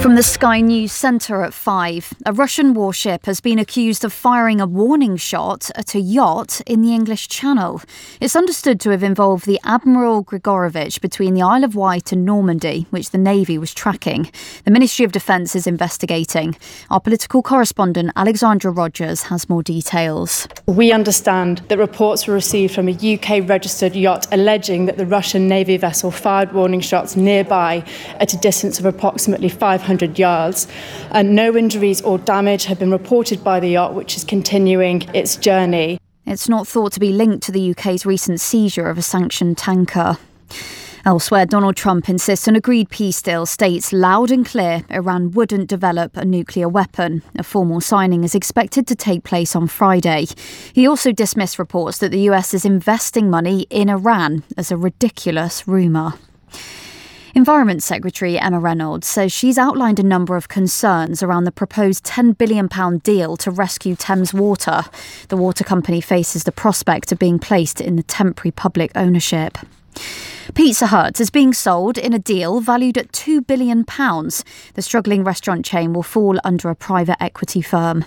From the Sky News Centre at 5, a Russian warship has been accused of firing a warning shot at a yacht in the English Channel. It's understood to have involved the Admiral Grigorovich between the Isle of Wight and Normandy, which the Navy was tracking. The Ministry of Defence is investigating. Our political correspondent Alexandra Rogers has more details. We understand that reports were received from a UK-registered yacht alleging that the Russian Navy vessel fired warning shots nearby at a distance of approximately 500 yards, and no injuries or damage have been reported by the yacht, which is continuing its journey. It's not thought to be linked to the UK's recent seizure of a sanctioned tanker. Elsewhere, Donald Trump insists an agreed peace deal states loud and clear Iran wouldn't develop a nuclear weapon. A formal signing is expected to take place on Friday. He also dismissed reports that the US is investing money in Iran as a ridiculous rumour. Environment Secretary Emma Reynolds says she's outlined a number of concerns around the proposed £10 billion deal to rescue Thames Water. The water company faces the prospect of being placed in the temporary public ownership. Pizza Hut is being sold in a deal valued at £2 billion. The struggling restaurant chain will fall under a private equity firm.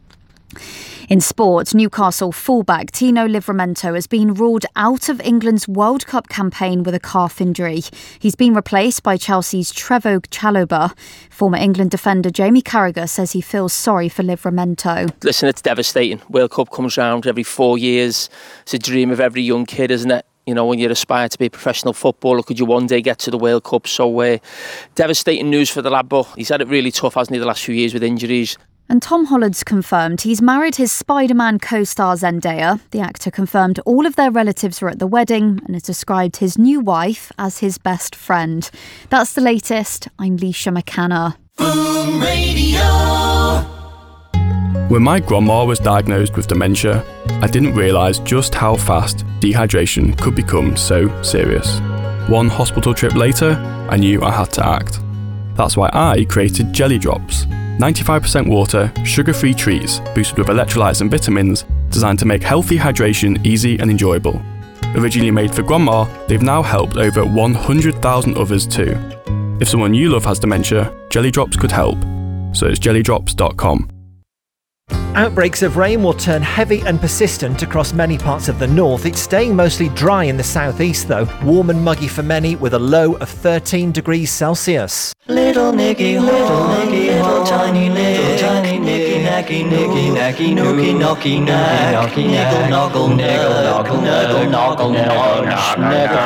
In sport, Newcastle fullback Tino Livramento has been ruled out of England's World Cup campaign with a calf injury. He's been replaced by Chelsea's Trevoh Chalobah. Former England defender Jamie Carragher says he feels sorry for Livramento. Listen, it's devastating. World Cup comes round every 4 years. It's a dream of every young kid, isn't it? You know, when you aspire to be a professional footballer, could you one day get to the World Cup? So devastating news for the lad, but he's had it really tough, hasn't he, the last few years with injuries. And Tom Holland's confirmed he's married his Spider-Man co-star Zendaya. The actor confirmed all of their relatives were at the wedding and has described his new wife as his best friend. That's the latest. I'm Leisha McCanna. Boom Radio. When my grandma was diagnosed with dementia, I didn't realise just how fast dehydration could become so serious. One hospital trip later, I knew I had to act. That's why I created Jelly Drops. 95% water, sugar-free treats boosted with electrolytes and vitamins designed to make healthy hydration easy and enjoyable. Originally made for grandma, they've now helped over 100,000 others too. If someone you love has dementia, Jelly Drops could help. Search jellydrops.com. Outbreaks of rain will turn heavy and persistent across many parts of the north. It's staying mostly dry in the southeast though. Warm and muggy for many with a low of 13 degrees Celsius. Little Nicky, little tiny Nicky, nacky, nicky, nacky, nookie, knocky, knack, niggle, noggle, niggle, noggle, niggle, noggle, niggle,